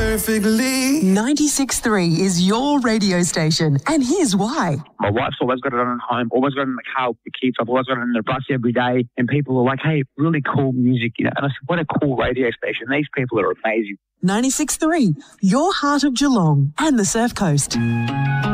perfectly. 96.3 is your radio station, and here's why. My wife's always got it on at home, always got it in the car with the kids. I've always got it in the bus every day. And people are like, hey, really cool music, you know. And I said, what a cool radio station. These people are amazing. 96.3, your heart of Geelong and the Surf Coast.